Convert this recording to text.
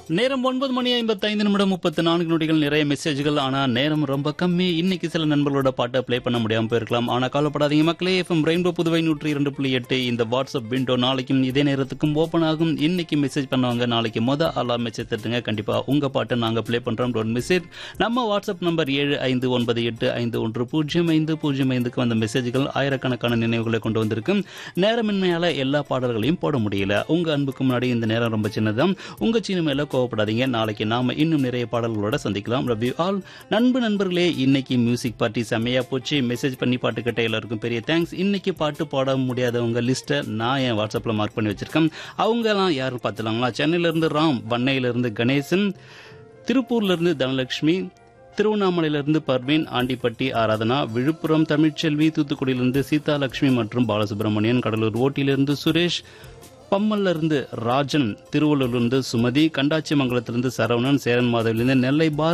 நேரம் 9:55 நொடிகள். நிறைய மெசேஜ்கள். ஆனா நேரம் ரொம்ப கம்மி. இன்னைக்கு சில நண்பர்களோட பாட்டை ப்ளே பண்ண முடியாம போயிருக்கலாம். ஆனா கவலைப்படாதீங்க மக்களே. FM ரெயின்போ புதுவை 102.8 இந்த வாட்ஸ்அப் விண்டோ நாளைக்கும் இதே நேரத்துக்கும் ஓபன் ஆகும். இன்னைக்கு மெசேஜ் பண்ணவங்க நாளைக்கு ஆளா மெசேஜ் தட்டுங்க. கண்டிப்பா உங்க பாட்டை நாங்க ப்ளே பண்றோம். Don't miss it. நம்ம வாட்ஸ்அப் நம்பர் 7598510505க்கு வந்த மெசேஜ்கள் ஆயிரக்கணக்கான நினைவுகளை கொண்டு வந்திருக்கும். நேரமின்மையால எல்லா பாடல்களையும் போட முடியல. உங்க அன்புக்கு முன்னாடி இந்த நேரம் ரொம்ப சின்னதான். உங்க சின்ன மேல கோவப்படாதீங்க. நாளைக்கு நாம இன்னும் நிறைய பாடல்களோட சந்திக்கலாம். Love you all. நண்பர்களே, இன்னைக்கு மியூசிக் பார்ட்டி செம்மையா போச்சு. மெசேஜ் பண்ணி பாட்டு கேட்ட எல்லாருக்கும் பெரிய தேங்க்ஸ். இன்னைக்கு பாட்டு பாட முடியாதவங்க லிஸ்ட்டை நான் என் வாட்ஸ்அப்ல மார்க் பண்ணி வச்சிருக்கேன். அவங்க எல்லாம் யாரும் பார்த்துலாங்களா? சென்னையில இருந்து ராம், வன்னையில இருந்து கணேசன், திருப்பூர்ல இருந்து தனலட்சுமி, திருவண்ணாமலையிலிருந்து பர்வீன், ஆண்டிப்பட்டி ஆராதனா, விழுப்புரம் தமிழ்ச்செல்வி, தூத்துக்குடியிலிருந்து சீதாலட்சுமி மற்றும் பாலசுப்ரமணியன், கடலூர் ஓட்டியிலிருந்து சுரேஷ், பம்மல்ல இருந்து ராஜன், திருவள்ளூர்லிருந்து சுமதி, கண்டாச்சி மங்கலத்திலிருந்து சரவணன், சேரன் மாதவிலிருந்து நெல்லை